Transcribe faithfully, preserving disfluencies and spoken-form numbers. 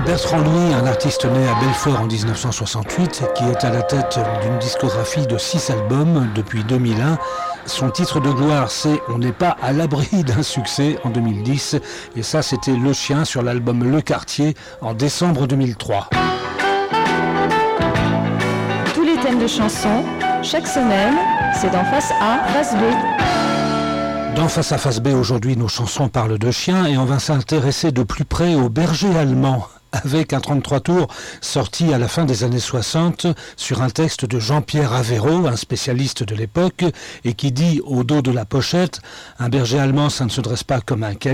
Bertrand Louis, un artiste né à Belfort en dix-neuf cent soixante-huit, qui est à la tête d'une discographie de six albums depuis deux mille un. Son titre de gloire, c'est « On n'est pas à l'abri d'un succès » en deux mille dix. Et ça, c'était Le Chien sur l'album Le Quartier en décembre deux mille trois. Tous les thèmes de chansons, chaque semaine, c'est dans Face A, Face B. Dans Face à Face B, aujourd'hui, nos chansons parlent de chiens et on va s'intéresser de plus près au berger allemand, avec un trente-trois tours sorti à la fin des années soixante sur un texte de Jean-Pierre Aveyraud, un spécialiste de l'époque, et qui dit au dos de la pochette « Un berger allemand, ça ne se dresse pas comme un